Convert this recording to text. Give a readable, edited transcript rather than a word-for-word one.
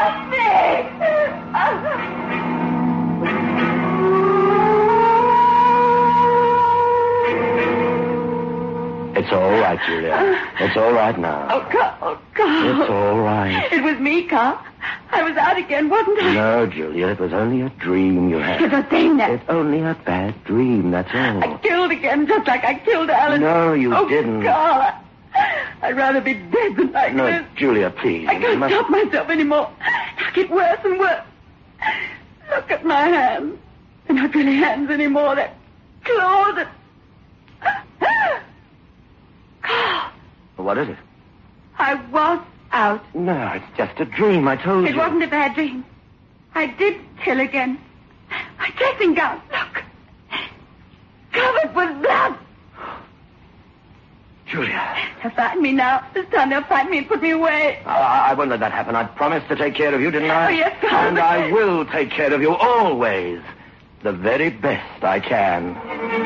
Help me! It's all right, Julia. It's all right now. Oh, Carl. It's all right. It was me, Carl. I was out again, wasn't I? No, Julia, it was only a dream you had. It's a thing that... It's only a bad dream, that's all. I killed again, just like I killed Alan. No, you didn't. Carl, I'd rather be dead than like No, this. Julia, please. I can't stop myself anymore. I get worse and worse. Look at my hands. They're not really hands anymore. They're claws. Carl. What is it? I was out. No, it's just a dream, I told you. It wasn't a bad dream. I did kill again. My dressing gown, look. Covered with blood. Julia. They'll find me now. This time they'll find me and put me away. I won't let that happen. I promised to take care of you, didn't I? Oh, yes, Carl. And I will take care of you always. The very best I can.